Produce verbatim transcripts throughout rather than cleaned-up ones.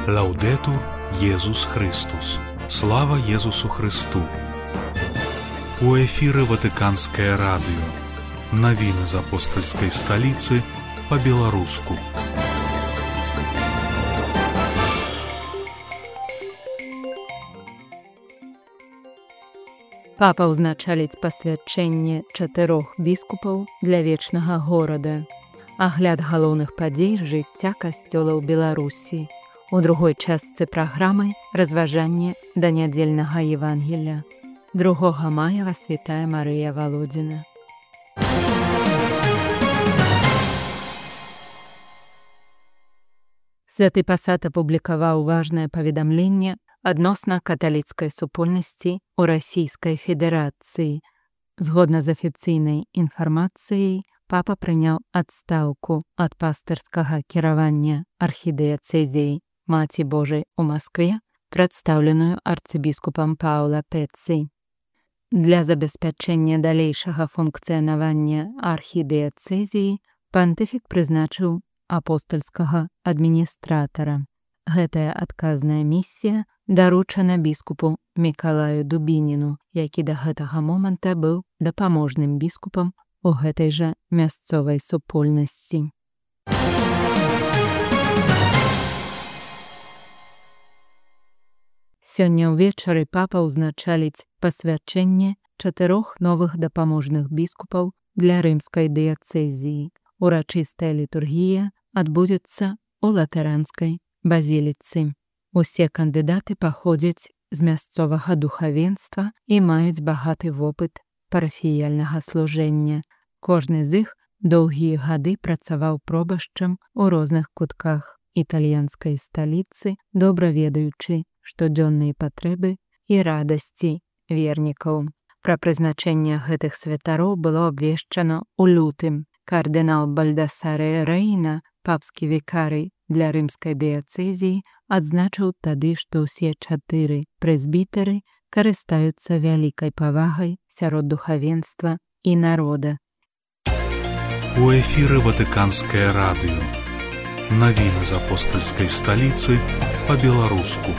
Лаўдетур Єсус Христус. Слава Єсусу Христу. У эфіры Ватыканскае радыё. Навіны з апостальскай сталіцы па-беларуску. Папа ўзначаліць пасвячэнне чатырох біскупаў для вечнага горада. Агляд галоўных падзей жыцця касцёла ў Беларусі. У другой частцы праграмы разважанне да нядзельнага Евангелля. другога мая вас вітае Марыя Валодзіна. Святы пасад апублікаваў важнае паведамленне адносна каталіцкай супольнасці ў Расійскай Федэрацыі. Згодна з афіцыйнай інфармацыяй, папа прыняў адстаўку ад пастырскага кіравання архідыяцэзіяй Маці Божай у Маскве, прадстаўленую арцыбіскупам Паўла Пецци. Для забеспячэння далейшага функцыянавання архідыяцэзіі пантыфік прызначыў апостальскага адміністратара. Гэтая адказная місія даручана біскупу Мікалаю Дубініну, які да гэтага моманта быў дапаможным біскупам у гэтай жа мясцовай супольнасці. Сёння ўвечары папа ўзначаліць пасвячэнне чатырох новых дапаможных біскупаў для рымскай дыяцэзіі. Урачыстая літургія адбудзецца ў латаранскай базіліцы. Усе кандыдаты паходзяць з мясцовага духавенства і маюць багаты вопыт парафіяльнага служэння. Кожны з іх доўгія гады працаваў пробашчам у розных кутках італьянскай сталіцы, добра ведаючы штодзённыя патрэбы і радасці вернікаў. Пра прызначэнне гэтых святароў было абвешчана ў лютым. Кардынал Бальдасаре Рэйна, папскі вікарый для рымскай дыяцэзіі, адзначыў тады, што ўсе чатыры прэзбітары карыстаюцца вялікай павагай сярод духавенства і народа. У эфіры Ватыканскае радыё. Навіны з апостальскай сталіцы па-беларуску.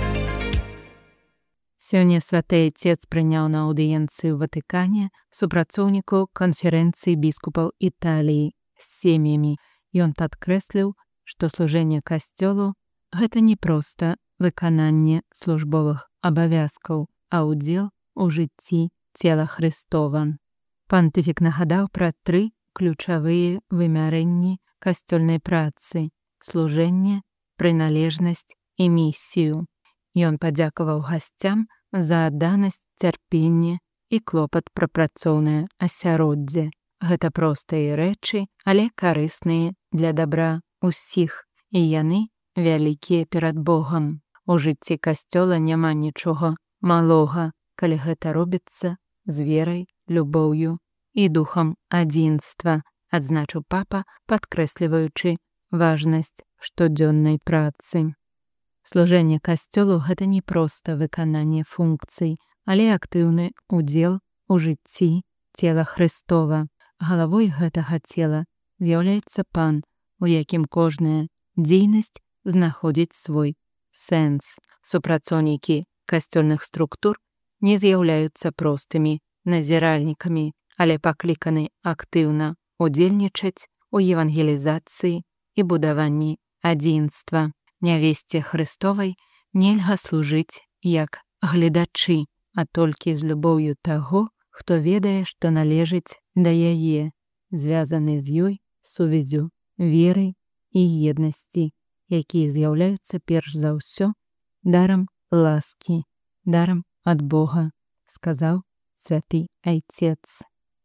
Сёння святы Айцец прыняў на аўдыенцыі ў Ватыкане супрацоўнікаў канферэнцыі біскупаў Італіі з сем'ямі. Ён падкрэсліў, што служэнне касцёлу – гэта не проста выкананне службовых абавязкаў, а ўдзел у жыцці цела Христова. Пантыфік нагадаў пра тры ключавыя вымярэнні касцёльнай працы – служэнне, прыналежнасць і місію. Ён падзякаваў гасцям за адданасць, цярпенне і клопат пра працоўнае асяроддзе. Гэта простыя рэчы, але карысныя для дабра ўсіх, і яны вялікія перад Богам. У жыцці касцёла няма нічога малога, калі гэта робіцца з верай, любоўю і духам адзінства, адзначыў папа, падкрэсліваючы важнасць штодзённай працы. Служэнне касцёлу – гэта не проста выкананне функцый, але актыўны ўдзел у жыцці цела Христова. Галавой гэтага цела з'яўляецца Пан, у якім кожная дзейнасць знаходзіць свой сэнс. Супрацоўнікі касцёльных структур не з'яўляюцца простымі назіральнікамі, але пакліканы актыўна удзельнічаць у евангелізацыі і будаванні адзінства. Нявесце Христовай нельга служыць як гледачы, а толькі з любоўю таго, хто ведае, што належыць да яе, звязаны з ёй сувязю веры і еднасці, якія з'яўляюцца перш за ўсё дарам ласкі, дарам ад Бога, сказаў святы Айцец.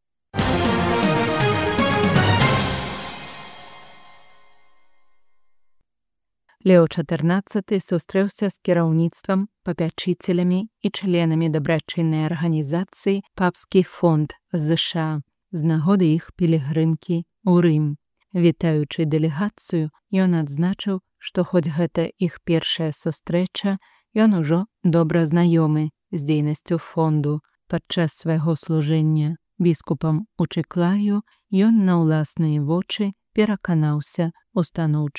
Лео чатырнаццаты сустрэўся з кіраўніцтвам, папячыцелямі і членамі дабрачыннай арганізацыі «Папскі фонд» з ЗША з нагоды іх пілігрымкі ў Рым. Вітаючы дэлегацыю, ён адзначыў, што хоць гэта іх першая сустрэча, ён ужо добра знаёмы з дзейнасцю фонду. Падчас свайго служэння біскупам у Чыклаю ён на ўласныя вочы пераканаўся ў станоўчым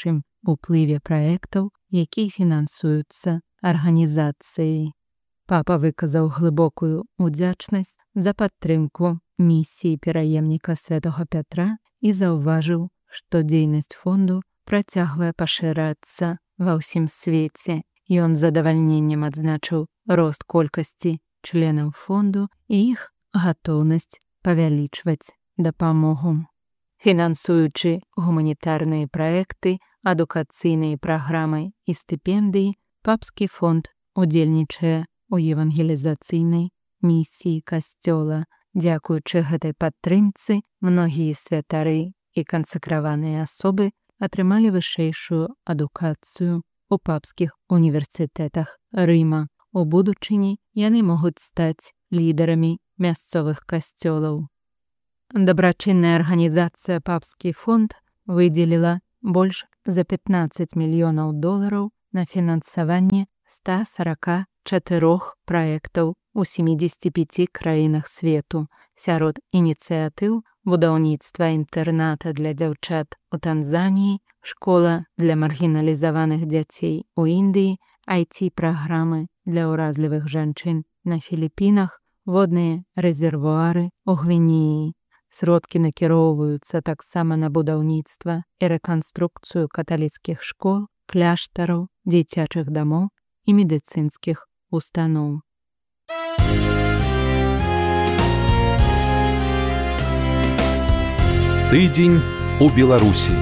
уплыве праектаў, якія фінансуюцца арганізацыяй. Папа выказаў глыбокую удзячнасць за падтрымку місіі пераемніка святога Пятра і заўважыў, што дзейнасць фонду працягвае пашырацца ва ўсім свеце. Ён з задавальненнем адзначыў рост колькасці членаў фонду і іх гатоўнасць павялічваць дапамогу. Фінансуючы гуманітарныя праекты, адукацыйныя праграмы і стыпендыі, папскі фонд удзельнічае у евангелізацыйнай місіі касцёла. Дзякуючы гэтай падтрымцы, многія святары і кансакраваныя асобы атрымалі вышэйшую адукацыю у папскіх універсітэтах Рыма. У будучыні яны могуць стаць лідарамі мясцовых касцёлаў. Дабрачынная арганізацыя «Папскі фонд» выдзеліла больш за пятнаццаць мільёнаў долараў на фінансаванне ста сорока чатырох праектаў у сямідзесяці пяці краінах свету. Сярод ініцыятыў будаўніцтва інтэрната для дзяўчат у Танзаніі, школа для маргіналізаваных дзяцей у Індыі, ай ти-праграмы для ўразлівых жанчын на Філіпінах, водныя рэзервуары у Гвінеі. Сродкі накіроўваюцца таксама на будаўніцтва і рэканструкцыю каталіцкіх школ, кляштараў, дзіцячых дамоў і медыцынскіх устаноў. Тыдзень у Беларусі.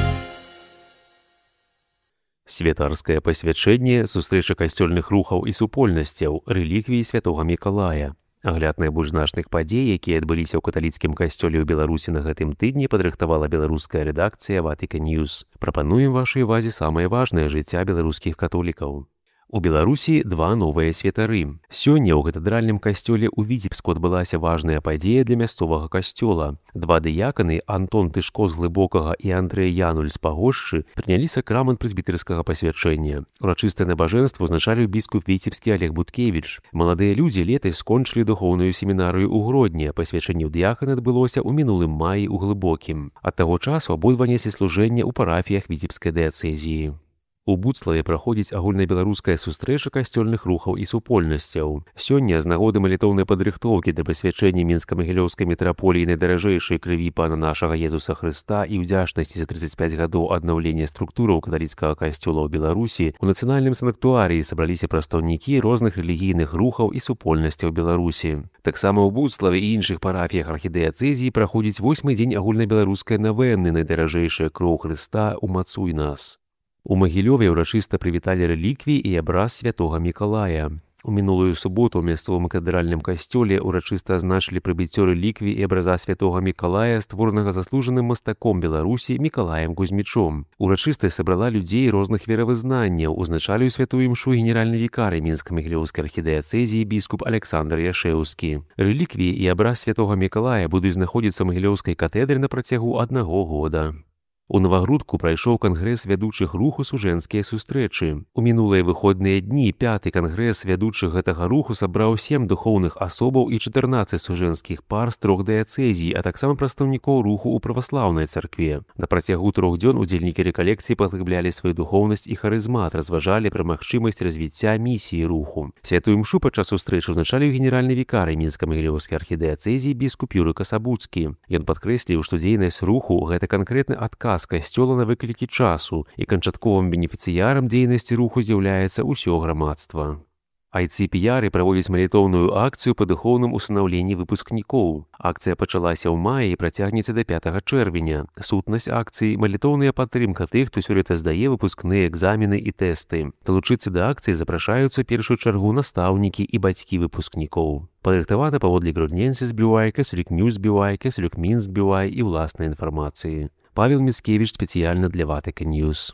Святарскае пасвячэнне, сустрэча касцёльных рухаў і супольнасцяў, рэліквіі святога Мікалая. Агляд найбольш значных падзей, якія адбыліся ў каталіцкім касцёле ў Беларусі на гэтым тыдні, падрыхтавала беларуская рэдакцыя Vatican News. Прапануем вашай увазе самае важнае жыцця беларускіх католікаў. У Беларусі два новыя святары. Сёння ў катэдральным касцёле ў Віцебску адбылася важная падзея для мясцовага касцёла. Два дыяканы, Антон Тышко з Глыбокага і Андрэй Януль з Пагошчы, прынялі сакрамент прэзбітэрскага пасвячэння. Урачыстае набажэнства ўзначаліў біскуп віцебскі Олег Буткевіч. Маладыя людзі летась скончылі духоўную семінарыю ў Гродні. Пасвячэнне ў дыяканы адбылося ў мінулым маі ў Глыбокім. Ад таго часу абодва неслі служэнне ў парафіях віцебскай дыяцэзіі. У Буцлаве праходзіць агульнабеларуская сустрэча касцёльных рухаў і супольнасцяў. Сёння з нагоды малітоўнай падрыхтоўкі да прысвячэння мінска-магілёўскай мітраполіі найдаражэйшай крыві пана нашага Езуса Хрыста і ўдзячнасці за трыццаць пяць гадоў аднаўлення структураў каталіцкага касцёла ў Беларусі, у нацыянальным санктуарыі сабраліся прадстаўнікі розных рэлігійных рухаў і супольнасцяў Беларусі. Таксама ў Буцлаве і іншых парафіях архідыяцэзіі праходзіць восьмы дзень агульнабеларускай навенны «Найдаражэйшая кроў Хрыста, умацуй нас». У Магілёве ўрачыста прывіталі рэліквіі і абраз святога Мікалая. У мінулую суботу ў мясцовым катэдральным касцёле ўрачыста азначылі прыбыццё рэліквій і абраза святога Мікалая, створанага заслужаным мастаком Беларусі Мікалаем Кузьмічом. Урачыстасць сабрала людзей розных веравызнанняў, узначаліў святую імшу генеральны вікарый мінска-магілёўскай архідыяцэзіі біскуп Александр Яшэўскі. Рэліквіі і абраз святога Мікалая будуць знаходзіцца ў Магілёўскай катедры на працягу аднаго года. У Навагрудку прайшоў кангрэс вядучых руху сужэнскія сустрэчы. У мінулыя выходныя дні пяты кангрэс вядучых гэтага руху сабраў сем духоўных асобаў і чатырнаццаць сужэнскіх пар з трох дыяцэзій, а таксама прадстаўнікоў руху ў праваслаўнай царкве. На працягу трох дзён удзельнікі рэкалекцыі паглыблялі сваю духоўнасць і харызмат, разважалі пра магчымасць развіцця місіі руху. Святую імшу падчас сустрэчы ўзначаліў генеральны вікарый мінска-магілёўскай архідыяцэзіі біскуп Юрый Касабуцкі. Ён падкрэсліў, што дзейнасць руху гэта канкрэтны адказ касцёла на выклікі часу, і канчатковым бенефіцыярам дзейнасці руху з'яўляецца ўсё грамадства. Айцы-піяры праводзяць малітоўную акцыю па духоўным усынаўленні выпускнікоў. Акцыя пачалася ў маі і працягнецца да пятага чэрвеня. Сутнасць акцыі – малітоўная падтрымка тых, хто сёлета здае выпускныя экзамены і тэсты. Далучыцца да акцыі запрашаюцца першую чаргу настаўнікі і бацькі выпускнікоў. Падрыхтавана паводле Гродненсис Бюай, Кэсалюк Ньюс Бюай, Кэсалюк Мінск Бюай і ўласнай інфармацыі. Павел Міцкевіч спецыяльна для Vatican News.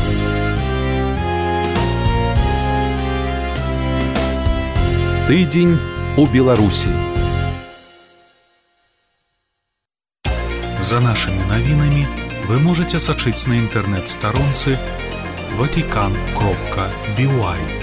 Тыдзень у Беларусі. За нашымі навінамі вы можаце сачыць на інтэрнэт-старонцы vatican кропка би уай.